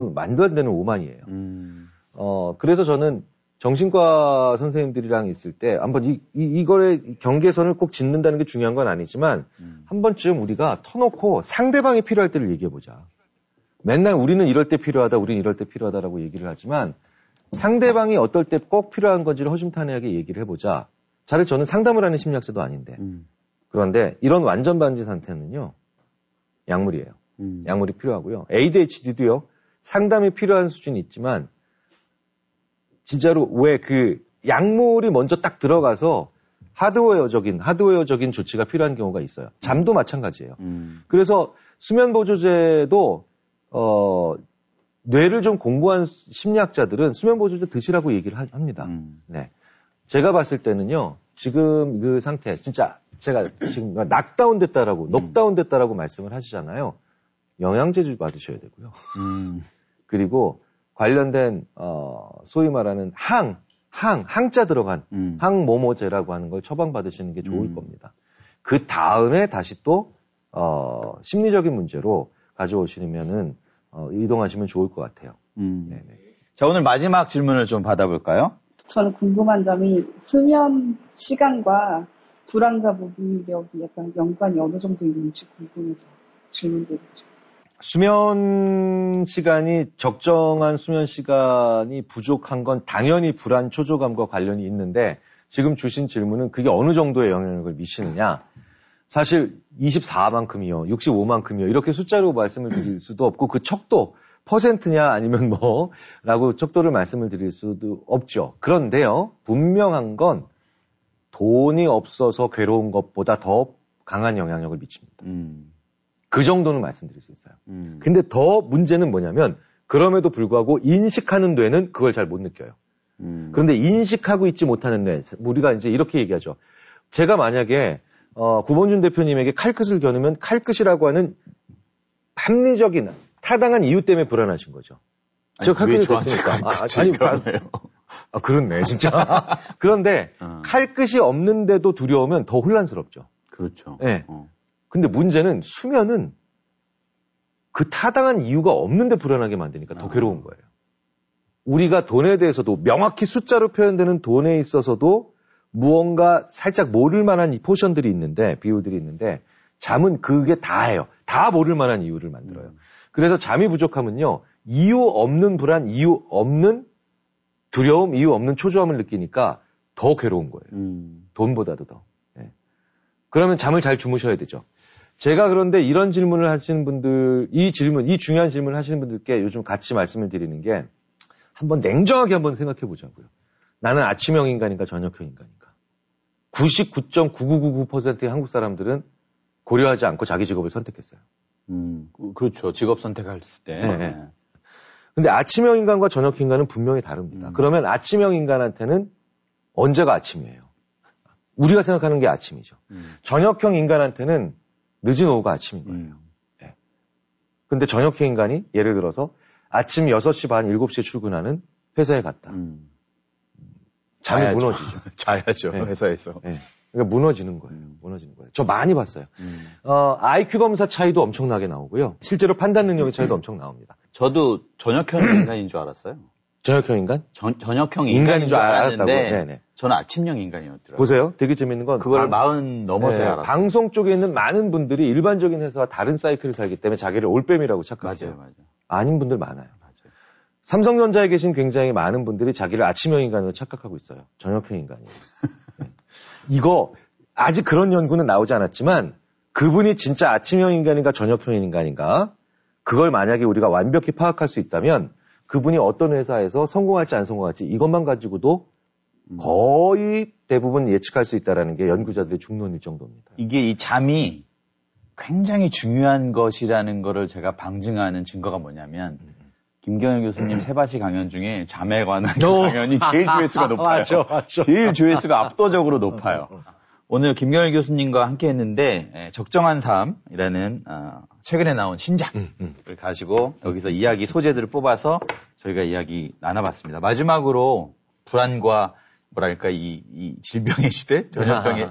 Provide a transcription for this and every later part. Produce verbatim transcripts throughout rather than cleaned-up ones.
말도 안 되는 오만이에요. 음. 어, 그래서 저는 정신과 선생님들이랑 있을 때 한번 이, 이, 이거의 경계선을 꼭 짓는다는 게 중요한 건 아니지만 음. 한 번쯤 우리가 터놓고 상대방이 필요할 때를 얘기해보자. 맨날 우리는 이럴 때 필요하다, 우리는 이럴 때 필요하다라고 얘기를 하지만 상대방이 어떨 때 꼭 필요한 건지를 허심탄회하게 얘기를 해보자. 차라리 저는 상담을 하는 심리학자도 아닌데. 음. 그런데 이런 완전 반지 상태는요. 약물이에요. 음. 약물이 필요하고요. 에이디에이치디도요. 상담이 필요한 수준이 있지만 진짜로 왜 그 약물이 먼저 딱 들어가서 하드웨어적인 하드웨어적인 조치가 필요한 경우가 있어요. 잠도 마찬가지예요. 음. 그래서 수면 보조제도 어 뇌를 좀 공부한 심리학자들은 수면 보조제 드시라고 얘기를 하, 합니다. 음. 네. 제가 봤을 때는요. 지금 그 상태 진짜 제가 지금 낙다운 됐다라고, 음. 넉다운 됐다라고 말씀을 하시잖아요. 영양제 받으셔야 되고요. 음. 그리고 관련된 어 소위 말하는 항, 항, 항자 들어간 음. 항모모제라고 하는 걸 처방받으시는 게 좋을 음. 겁니다. 그 다음에 다시 또 어 심리적인 문제로 가져오시면은 어, 이동하시면 좋을 것 같아요. 음. 네네. 자, 오늘 마지막 질문을 좀 받아볼까요? 저는 궁금한 점이 수면 시간과 불안과 무기력이 약간 연관이 어느 정도 있는지 궁금해서 질문드리죠. 수면 시간이 적정한 수면 시간이 부족한 건 당연히 불안, 초조감과 관련이 있는데 지금 주신 질문은 그게 어느 정도의 영향력을 미치느냐. 사실 이십사만큼이요, 육십오만큼이요 이렇게 숫자로 말씀을 드릴 수도 없고 그 척도 퍼센트냐 아니면 뭐 라고 척도를 말씀을 드릴 수도 없죠. 그런데요. 분명한 건 돈이 없어서 괴로운 것보다 더 강한 영향력을 미칩니다. 음. 그 정도는 말씀드릴 수 있어요. 음. 근데 더 문제는 뭐냐면 그럼에도 불구하고 인식하는 뇌는 그걸 잘 못 느껴요. 음. 그런데 인식하고 있지 못하는 뇌, 우리가 이제 이렇게 얘기하죠. 제가 만약에 어, 구본준 대표님에게 칼끝을 겨누면 칼끝이라고 하는 합리적인 타당한 이유 때문에 불안하신 거죠. 아니, 저 칼끝이 됐으니까. 아, 아니, 아, 그렇네, 진짜. 그런데 어. 칼끝이 없는데도 두려우면 더 혼란스럽죠. 그렇죠. 네. 어. 근데 문제는 수면은 그 타당한 이유가 없는데 불안하게 만드니까 더 어. 괴로운 거예요. 우리가 돈에 대해서도 명확히 숫자로 표현되는 돈에 있어서도 무언가 살짝 모를 만한 이 포션들이 있는데, 비율들이 있는데, 잠은 그게 다예요. 다 모를 만한 이유를 만들어요. 음. 그래서 잠이 부족하면요, 이유 없는 불안, 이유 없는 두려움, 이유 없는 초조함을 느끼니까 더 괴로운 거예요. 음. 돈보다도 더. 네. 그러면 잠을 잘 주무셔야 되죠. 제가 그런데 이런 질문을 하시는 분들, 이 질문, 이 중요한 질문을 하시는 분들께 요즘 같이 말씀을 드리는 게, 한번 냉정하게 한번 생각해 보자고요. 나는 아침형 인간인가 저녁형 인간인가. 구십구 점 구구구구 퍼센트의 한국 사람들은 고려하지 않고 자기 직업을 선택했어요. 음, 그렇죠. 직업 선택할 때. 네. 네. 근데 아침형 인간과 저녁형 인간은 분명히 다릅니다. 음. 그러면 아침형 인간한테는 언제가 아침이에요? 우리가 생각하는 게 아침이죠. 음. 저녁형 인간한테는 늦은 오후가 아침인 거예요. 음. 네. 근데 저녁형 인간이 예를 들어서 아침 여섯 시 반, 일곱 시에 출근하는 회사에 갔다. 음. 잠이 자야죠. 무너지죠. 자야죠. 네. 회사에서. 네. 그러니까 무너지는 거예요. 음. 무너지는 거예요. 저 많이 봤어요. 음. 어, 아이큐 검사 차이도 엄청나게 나오고요. 실제로 판단 능력의 차이도 엄청 나옵니다. 저도 저녁형 인간인 줄 알았어요. 저녁형 인간? 전, 저녁형 인간인, 인간인 줄 알았는데 네네. 저는 아침형 인간이었더라고요. 보세요. 되게 재밌는 건 그걸 마흔 넘어서야 네, 알았어요. 방송 쪽에 있는 많은 분들이 일반적인 회사와 다른 사이클을 살기 때문에 자기를 올빼미라고 착각해요. 맞아요. 맞아요. 아닌 분들 많아요. 삼성전자에 계신 굉장히 많은 분들이 자기를 아침형 인간으로 착각하고 있어요. 저녁형 인간이에요. 네. 이거 아직 그런 연구는 나오지 않았지만 그분이 진짜 아침형 인간인가 저녁형 인간인가 그걸 만약에 우리가 완벽히 파악할 수 있다면 그분이 어떤 회사에서 성공할지 안 성공할지 이것만 가지고도 거의 대부분 예측할 수 있다는 게 연구자들의 중론일 정도입니다. 이게 이 잠이 굉장히 중요한 것이라는 거를 제가 방증하는 증거가 뭐냐면 김경일 교수님 세바시 강연 중에 잠에 관한 강연이 제일 조회수가 높아요. 맞죠, 맞죠. 제일 조회수가 압도적으로 높아요. 오늘 김경일 교수님과 함께 했는데 적정한 삶이라는 어, 최근에 나온 신작을 음, 음. 가지고 여기서 이야기 소재들을 뽑아서 저희가 이야기 나눠봤습니다. 마지막으로 불안과 뭐랄까 이, 이 질병의 시대, 전염병의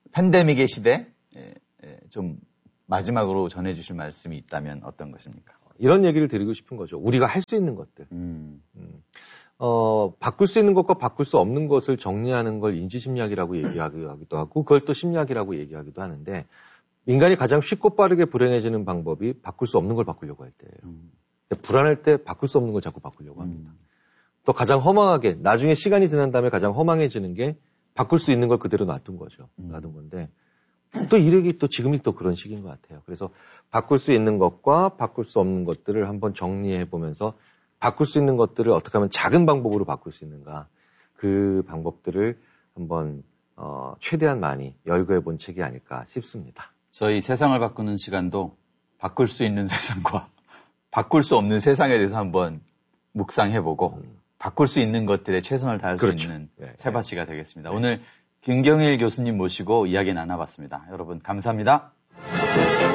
팬데믹의 시대 에, 에, 좀 마지막으로 전해주실 말씀이 있다면 어떤 것입니까? 이런 얘기를 드리고 싶은 거죠. 우리가 할 수 있는 것들. 음. 음. 어, 바꿀 수 있는 것과 바꿀 수 없는 것을 정리하는 걸 인지심리학이라고 얘기하기도 하고, 그걸 또 심리학이라고 얘기하기도 하는데, 인간이 가장 쉽고 빠르게 불행해지는 방법이 바꿀 수 없는 걸 바꾸려고 할 때예요. 음. 불안할 때 바꿀 수 없는 걸 자꾸 바꾸려고 합니다. 음. 또 가장 허망하게, 나중에 시간이 지난 다음에 가장 허망해지는 게 바꿀 수 있는 걸 그대로 놔둔 거죠. 음. 놔둔 건데, 또 이력이 또 지금이 또 그런 시기인 것 같아요. 그래서 바꿀 수 있는 것과 바꿀 수 없는 것들을 한번 정리해 보면서 바꿀 수 있는 것들을 어떻게 하면 작은 방법으로 바꿀 수 있는가, 그 방법들을 한번 어, 최대한 많이 열거해 본 책이 아닐까 싶습니다. 저희 세상을 바꾸는 시간도 바꿀 수 있는 세상과 바꿀 수 없는 세상에 대해서 한번 묵상해보고 음. 바꿀 수 있는 것들에 최선을 다할 그렇죠. 수 있는 네, 세바시가 되겠습니다. 네. 오늘 김경일 교수님 모시고 이야기 나눠봤습니다. 여러분 감사합니다.